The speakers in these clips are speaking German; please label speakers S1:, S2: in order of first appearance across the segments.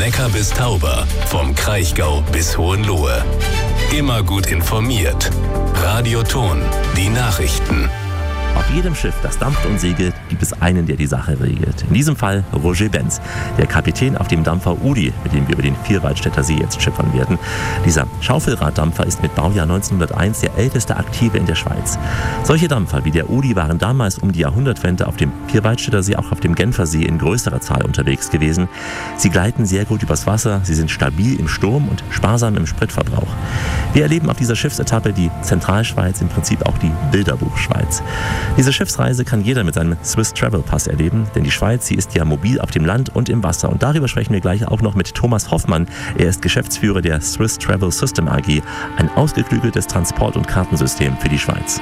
S1: Neckar bis Tauber, vom Kraichgau bis Hohenlohe. Immer gut informiert. Radio Thon, die Nachrichten.
S2: Auf jedem Schiff, das dampft und segelt, gibt es einen, der die Sache regelt. In diesem Fall Roger Benz, der Kapitän auf dem Dampfer Uri, mit dem wir über den Vierwaldstätter See jetzt schippern werden. Dieser Schaufelraddampfer ist mit Baujahr 1901 der älteste aktive in der Schweiz. Solche Dampfer wie der Uri waren damals um die Jahrhundertwende auf dem Vierwaldstätter See, auch auf dem Genfersee in größerer Zahl unterwegs gewesen. Sie gleiten sehr gut übers Wasser, sie sind stabil im Sturm und sparsam im Spritverbrauch. Wir erleben auf dieser Schiffsetappe die Zentralschweiz, im Prinzip auch die Bilderbuchschweiz. Diese Schiffsreise kann jeder mit seinem Swiss Travel Pass erleben, denn die Schweiz, sie ist ja mobil auf dem Land und im Wasser. Und darüber sprechen wir gleich auch noch mit Thomas Hoffmann. Er ist Geschäftsführer der Swiss Travel System AG, ein ausgeklügeltes Transport- und Kartensystem für die Schweiz.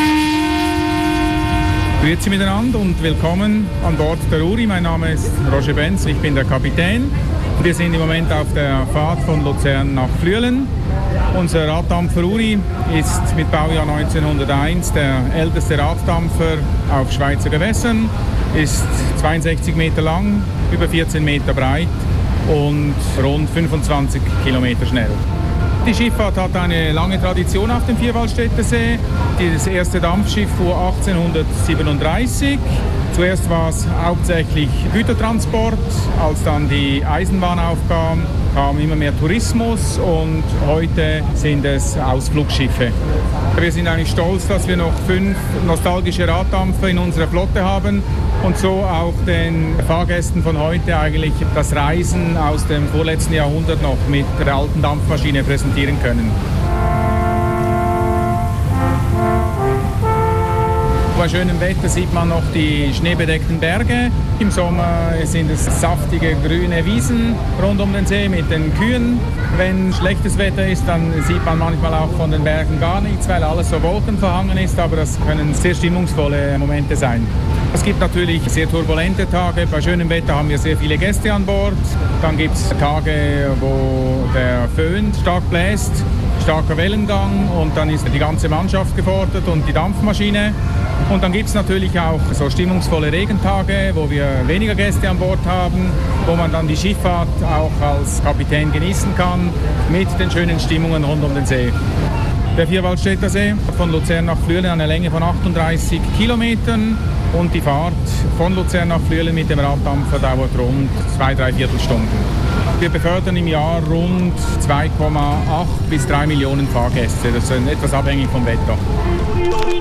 S3: Grüezi miteinander und willkommen an Bord der Uri. Mein Name ist Roger Benz, ich bin der Kapitän. Wir sind im Moment auf der Fahrt von Luzern nach Flüelen. Unser Raddampfer Uri ist mit Baujahr 1901 der älteste Raddampfer auf Schweizer Gewässern, ist 62 Meter lang, über 14 Meter breit und rund 25 Kilometer schnell. Die Schifffahrt hat eine lange Tradition auf dem Vierwaldstätter See. Das erste Dampfschiff fuhr 1837. Zuerst war es hauptsächlich Gütertransport. Als dann die Eisenbahn aufkam, kam immer mehr Tourismus und heute sind es Ausflugsschiffe. Wir sind eigentlich stolz, dass wir noch 5 nostalgische Raddampfer in unserer Flotte haben und so auch den Fahrgästen von heute eigentlich das Reisen aus dem vorletzten Jahrhundert noch mit der alten Dampfmaschine präsentieren können. Bei schönem Wetter sieht man noch die schneebedeckten Berge. Im Sommer sind es saftige grüne Wiesen rund um den See mit den Kühen. Wenn schlechtes Wetter ist, dann sieht man manchmal auch von den Bergen gar nichts, weil alles so wolkenverhangen ist, aber das können sehr stimmungsvolle Momente sein. Es gibt natürlich sehr turbulente Tage. Bei schönem Wetter haben wir sehr viele Gäste an Bord. Dann gibt es Tage, wo der Föhn stark bläst, starker Wellengang und dann ist die ganze Mannschaft gefordert und die Dampfmaschine. Und dann gibt es natürlich auch so stimmungsvolle Regentage, wo wir weniger Gäste an Bord haben, wo man dann die Schifffahrt auch als Kapitän genießen kann mit den schönen Stimmungen rund um den See. Der Vierwaldstätter See hat von Luzern nach Flüelen eine Länge von 38 Kilometern und die Fahrt von Luzern nach Flüelen mit dem Raddampfer dauert rund 2-3 Viertelstunden. Wir befördern im Jahr rund 2,8 bis 3 Millionen Fahrgäste. Das ist etwas abhängig vom Wetter.